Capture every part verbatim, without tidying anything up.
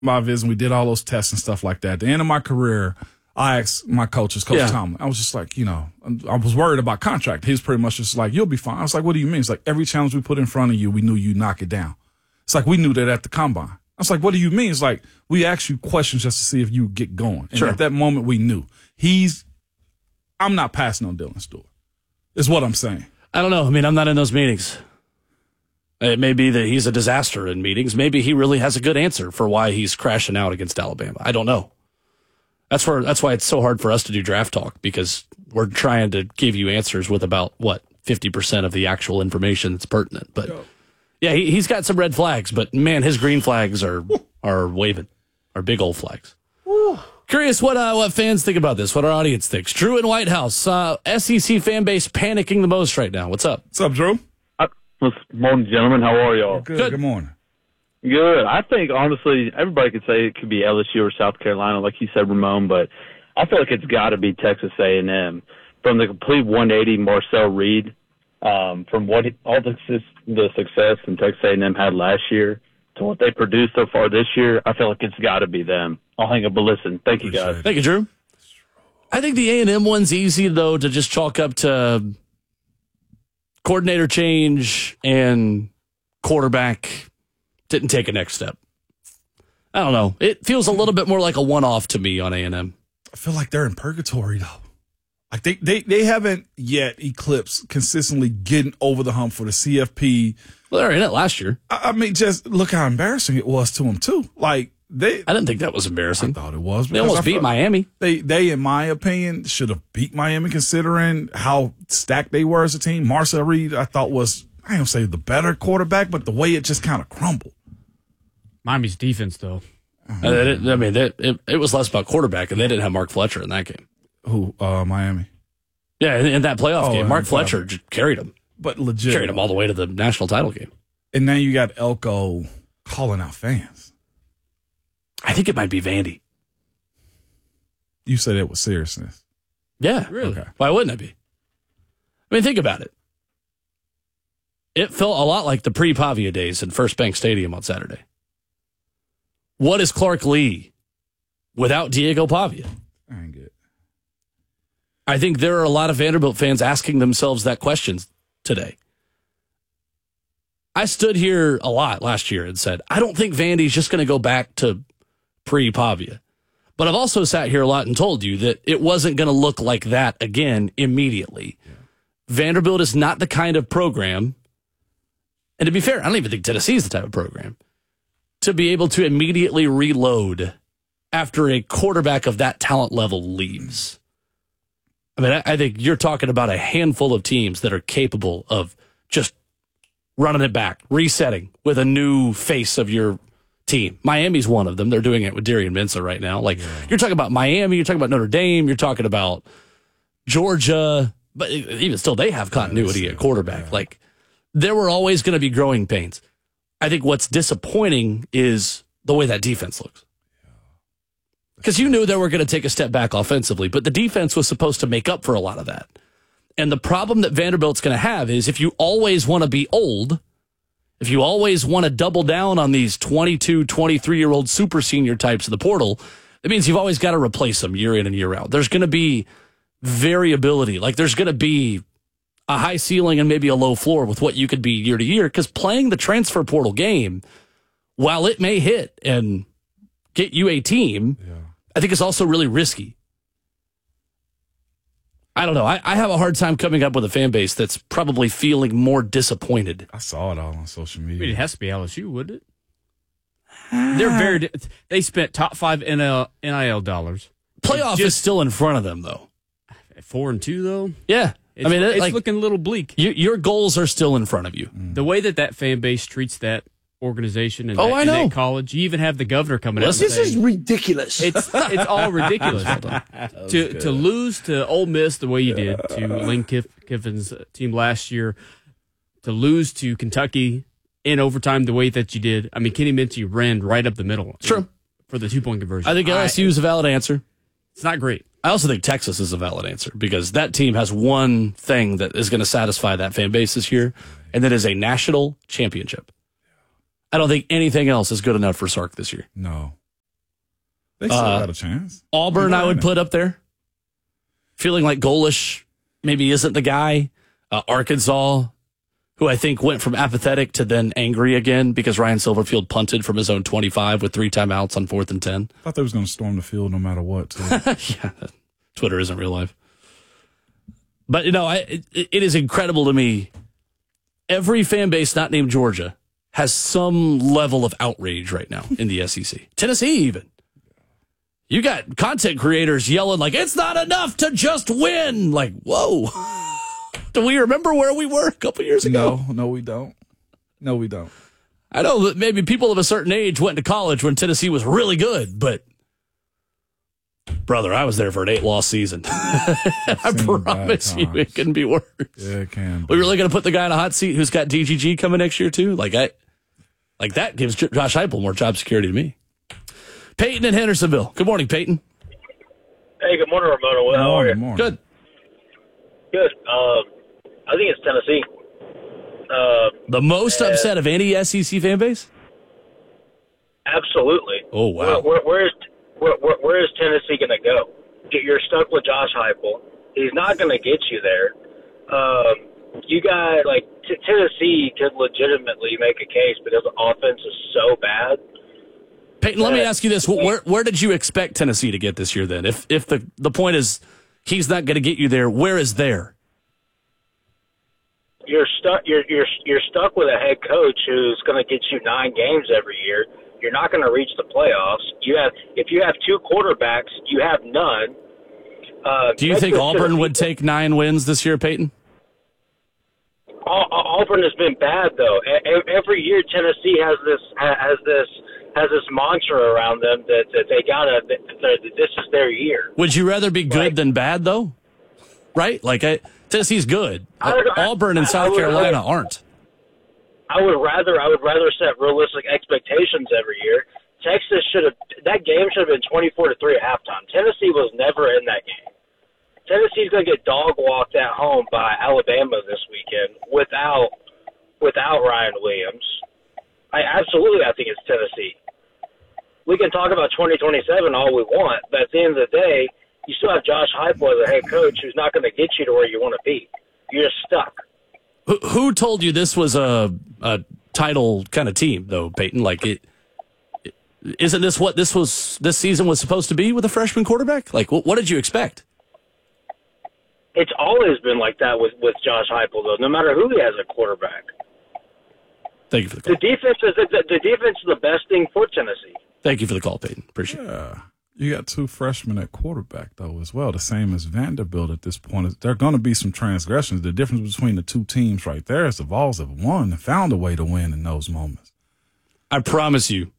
my visit. We did all those tests and stuff like that. At the end of my career, I asked my coaches, Coach yeah. Tomlin, I was just like, you know, I was worried about contract. He was pretty much just like, you'll be fine. I was like, what do you mean? It's like every challenge we put in front of you, we knew you'd knock it down. It's like we knew that at the combine. I was like, what do you mean? It's like we asked you questions just to see if you get going. And sure. at that moment, we knew. He's, I'm not passing on Dylan Stewart, is what I'm saying. I don't know. I mean, I'm not in those meetings. It may be that he's a disaster in meetings. Maybe he really has a good answer for why he's crashing out against Alabama. I don't know. That's where. That's why it's so hard for us to do draft talk, because we're trying to give you answers with about, what, fifty percent of the actual information that's pertinent. But, yeah, he, he's got some red flags, but, man, his green flags are are waving, are big old flags. Ooh. Curious what uh, what fans think about this, what our audience thinks. Drew in White House, uh, S E C fan base panicking the most right now. What's up? What's up, Drew? Uh, good morning, gentlemen. How are y'all? Good. Good. Good morning. Good. I think, honestly, everybody could say it could be L S U or South Carolina, like you said, Ramon, but I feel like it's got to be Texas A and M. From the complete one eighty, Marcel Reed, um, from what he, all the, the success in Texas A and M had last year to what they produced so far this year, I feel like it's got to be them. I'll hang up a listen. Thank you, guys. Thank you, Drew. I think the A and M one's easy, though, to just chalk up to coordinator change and quarterback didn't take a next step. I don't know. It feels a little bit more like a one-off to me on A and M. I feel like they're in purgatory, though. Like they, they, they haven't yet eclipsed consistently getting over the hump for the C F P. Well, they were in it last year. I, I mean, just look how embarrassing it was to them, too. Like, they. I didn't think that was embarrassing. I thought it was. They almost beat Miami. They, they, in my opinion, should have beat Miami considering how stacked they were as a team. Marcel Reed, I thought, was, I ain't gonna say the better quarterback, but the way it just kind of crumbled. Miami's defense, though. Uh-huh. Uh, it, I mean, it, it, it was less about quarterback, and they didn't have Mark Fletcher in that game. Who? Uh, Miami. Yeah, in, in that playoff oh, game, Mark Fletcher just carried him. But legit. Carried him all the way to the national title game. And then you got Elko calling out fans. I think it might be Vandy. You said it was seriousness. Yeah. Really? Okay. Why wouldn't it be? I mean, think about it. It felt a lot like the pre-Pavia days in First Bank Stadium on Saturday. What is Clark Lee without Diego Pavia? I ain't good. I think there are a lot of Vanderbilt fans asking themselves that question today. I stood here a lot last year and said, I don't think Vandy's just going to go back to pre-Pavia. But I've also sat here a lot and told you that it wasn't going to look like that again immediately. Yeah. Vanderbilt is not the kind of program, and to be fair, I don't even think Tennessee is the type of program, to be able to immediately reload after a quarterback of that talent level leaves. I mean, I, I think you're talking about a handful of teams that are capable of just running it back, resetting with a new face of your team. Miami's one of them. They're doing it with Darian Mensah right now. Like, yeah. You're talking about Miami, you're talking about Notre Dame, you're talking about Georgia, but even still, they have continuity at quarterback. Yeah. Like, there were always going to be growing pains. I think what's disappointing is the way that defense looks. Because you knew they were going to take a step back offensively, but the defense was supposed to make up for a lot of that. And the problem that Vanderbilt's going to have is if you always want to be old, if you always want to double down on these twenty-two, twenty-three-year-old super senior types of the portal, it means you've always got to replace them year in and year out. There's going to be variability. Like, there's going to be a high ceiling and maybe a low floor with what you could be year to year, because playing the transfer portal game, while it may hit and get you a team, yeah. I think it's also really risky. I don't know. I, I have a hard time coming up with a fan base that's probably feeling more disappointed. I saw it all on social media. I mean, it has to be L S U, wouldn't it? They're very. They spent top five N I L dollars. Playoff just, is still in front of them, though. Four and two, though. Yeah, it's, I mean, it, it's like, looking a little bleak. You, your goals are still in front of you. Mm. The way that that fan base treats that organization and, oh, that, I and know. that college, you even have the governor coming Listen, out. This saying, is ridiculous. It's it's all ridiculous. to to lose to Ole Miss the way you did, to Lane Kiff, Kiffin's team last year, to lose to Kentucky in overtime the way that you did. I mean, Kenny Minchie ran right up the middle. True. For the two-point conversion. I think L S U is a valid answer. It's not great. I also think Texas is a valid answer, because that team has one thing that is going to satisfy that fan base this year, and that is a national championship. I don't think anything else is good enough for Sark this year. No. They still Uh, got a chance. Auburn, I would it. put up there. Feeling like Golish maybe isn't the guy. Uh, Arkansas, who I think went from apathetic to then angry again because Ryan Silverfield punted from his own twenty-five with three timeouts on fourth and ten. I thought they was going to storm the field no matter what. Too. Yeah, Twitter isn't real life. But, you know, I, it, it is incredible to me. Every fan base not named Georgia has some level of outrage right now in the S E C. Tennessee even. You got content creators yelling like, it's not enough to just win. Like, whoa. Do we remember where we were a couple years ago? No, no, we don't. No, we don't. I know that maybe people of a certain age went to college when Tennessee was really good, but brother, I was there for an eight-loss season. I promise you it couldn't be worse. Yeah, it can. We really going to put the guy in a hot seat who's got D G G coming next year too? Like I, like that gives Josh Heupel more job security to me. Peyton in Hendersonville. Good morning, Peyton. Hey, good morning, Ramona. Well, how are you? Morning. Good. Good. Um, I think it's Tennessee. Uh, The most uh, upset of any S E C fan base? absolutely. Oh, wow. Where, where, where is where, where, where is Tennessee going to go? You're stuck with Josh Heupel. He's not going to get you there. Um, you got like t- Tennessee could legitimately make a case because the offense is so bad. Peyton, let me ask you this. Where where did you expect Tennessee to get this year then? If if the, the point is he's not going to get you there, where is there? You're stuck. You're you're you're stuck with a head coach who's going to get you nine games every year. You're not going to reach the playoffs. You have if you have two quarterbacks, you have none. Uh, Do you think Auburn would take nine wins this year, Peyton? Auburn has been bad though. Every year Tennessee has this has this has this mantra around them that, that they gotta that this is their year. Would you rather be good Like, than bad though? Right? Like I, Tennessee's good. I would- I- Auburn and I South would- Carolina I would- aren't. I would rather I would rather set realistic expectations every year. Texas should have that game should have been twenty-four to three at halftime. Tennessee was never in that game. Tennessee's going to get dog walked at home by Alabama this weekend without without Ryan Williams. I absolutely I think it's Tennessee. We can talk about twenty twenty-seven all we want, but at the end of the day, you still have Josh Heupel as a head coach who's not going to get you to where you want to be. You're just stuck. Who, who told you this was a, a title kind of team, though, Peyton? Like, it, it isn't this what this was? This season was supposed to be with a freshman quarterback? Like, what, what did you expect? It's always been like that with, with Josh Heupel, though. No matter who he has a quarterback, Thank you for the the call. defense is the, the defense is the best thing for Tennessee. Thank you for the call, Peyton. Appreciate it. Yeah. You got two freshmen at quarterback, though, as well, the same as Vanderbilt at this point. There are going to be some transgressions. The difference between the two teams right there is the Vols have won and found a way to win in those moments. I promise you,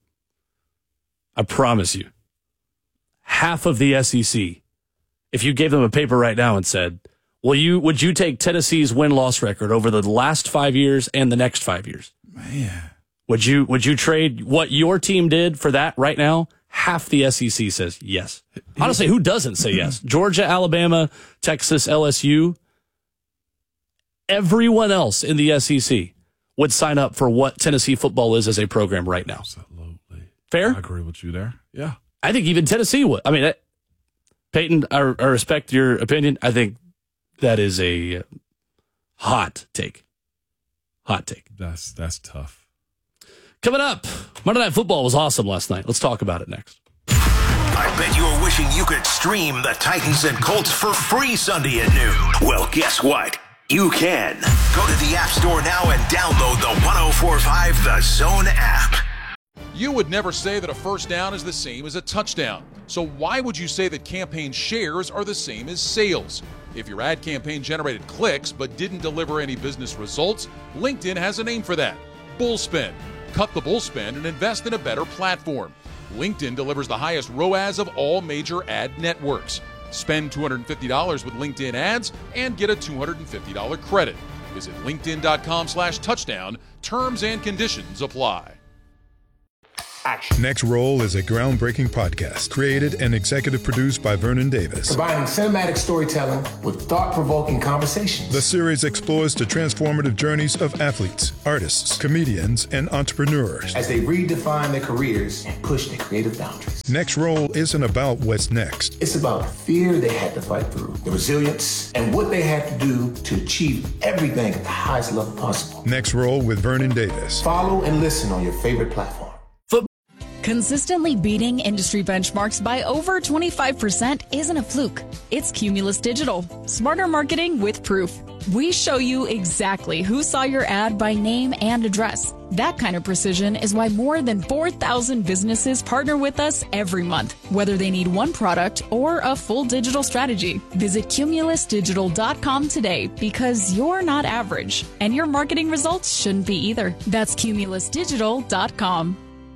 I promise you, half of the S E C, if you gave them a paper right now and said, well, you would you take Tennessee's win-loss record over the last five years and the next five years? Man. Would you would you trade what your team did for that right now? Half the S E C says yes. Honestly, who doesn't say yes? Georgia, Alabama, Texas, L S U. Everyone else in the S E C would sign up for what Tennessee football is as a program right now. Absolutely. Fair? I agree with you there. Yeah. I think even Tennessee would. I mean, that, Peyton, I, I respect your opinion. I think that is a hot take. Hot take. That's that's tough. Coming up, Monday Night Football was awesome last night. Let's talk about it next. I bet you were wishing you could stream the Titans and Colts for free Sunday at noon. Well, guess what? You can. Go to the App Store now and download the one oh four point five The Zone app. You would never say that a first down is the same as a touchdown. So why would you say that campaign shares are the same as sales? If your ad campaign generated clicks but didn't deliver any business results, LinkedIn has a name for that. Bullspend. Cut the bullspend and invest in a better platform. LinkedIn delivers the highest R O A S of all major ad networks. Spend two hundred fifty dollars with LinkedIn ads and get a two hundred fifty dollars credit. Visit linkedin.com slash touchdown. Terms and conditions apply. action. Next Roll is a groundbreaking podcast created and executive produced by Vernon Davis. Combining cinematic storytelling with thought-provoking conversations. The series explores the transformative journeys of athletes, artists, comedians, and entrepreneurs as they redefine their careers and push their creative boundaries. Next Roll isn't about what's next. It's about the fear they had to fight through, the resilience, and what they had to do to achieve everything at the highest level possible. Next Roll with Vernon Davis. Follow and listen on your favorite platform. Consistently beating industry benchmarks by over twenty-five percent isn't a fluke. It's Cumulus Digital. Smarter marketing with proof. We show you exactly who saw your ad by name and address. That kind of precision is why more than four thousand businesses partner with us every month, whether they need one product or a full digital strategy. Visit cumulus digital dot com today because you're not average, and your marketing results shouldn't be either. That's cumulus digital dot com.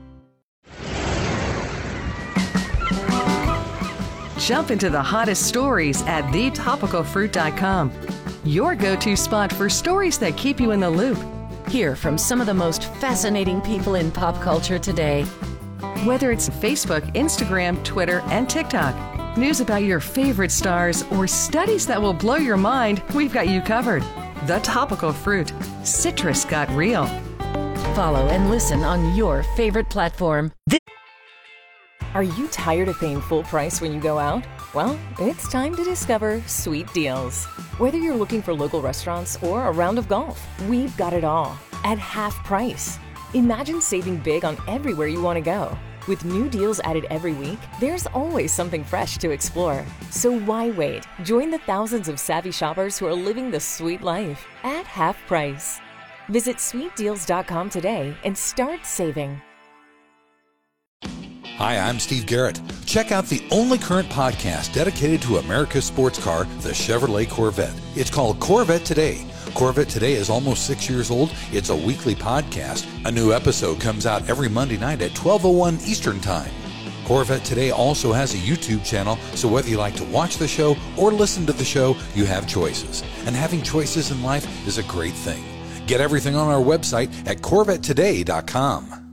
Jump into the hottest stories at the topical fruit dot com. Your go-to spot for stories that keep you in the loop. Hear from some of the most fascinating people in pop culture today. Whether it's Facebook, Instagram, Twitter, and TikTok, news about your favorite stars, or studies that will blow your mind, we've got you covered. The Topical Fruit. Citrus got real. Follow and listen on your favorite platform. Are you tired of paying full price when you go out? Well, it's time to discover Sweet Deals. Whether you're looking for local restaurants or a round of golf, we've got it all at half price. Imagine saving big on everywhere you want to go. With new deals added every week, there's always something fresh to explore. So why wait? Join the thousands of savvy shoppers who are living the sweet life at half price. Visit sweet deals dot com today and start saving. Hi, I'm Steve Garrett. Check out the only current podcast dedicated to America's sports car, the Chevrolet Corvette. It's called Corvette Today. Corvette Today is almost six years old. It's a weekly podcast. A new episode comes out every Monday night at twelve oh one Eastern Time. Corvette Today also has a YouTube channel, so whether you like to watch the show or listen to the show, you have choices. And having choices in life is a great thing. Get everything on our website at corvette today dot com.